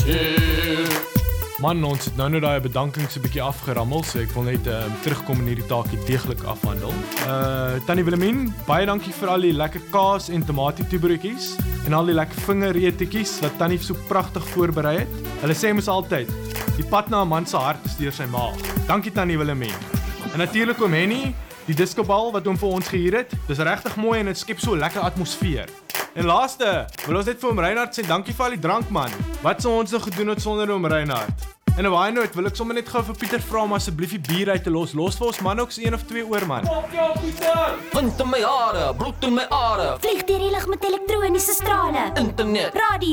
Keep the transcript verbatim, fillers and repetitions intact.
Man, ons het nou net daai bedanking so 'n bietjie afgerammel, so ek wil net uh, terugkom en hierdie taakie deeglik afhandel. Uh, Tannie Wilhelmine, baie dankie vir al die lekker kaas en tomatietoebroodjies en al die lekker vingeretetjies wat Tannie so pragtig voorberei het. Hulle sê mos altyd, die pad na 'n man se hart is deur sy maag. Dankie Tannie Wilhelmine. En natuurlik oom Henny, die diskobal wat hom vir ons gehuur het. Dis regtig mooi en dit skep so 'n lekker atmosfeer. En laaste, wil ons net vir oom Reinhard sê dankie vir al die drank man. Wat sou ons nou gedoen het sonder oom Reinhard? En op daai noot wil ek sommer net gou vir Pieter vra om asseblief die bier uit te los. Los vir ons man ook so een of twee oor man. Op jou Pieter! Wind in my hare, bloed in my are. Vlieg deur die lug met elektroniese strale. Internet, Radio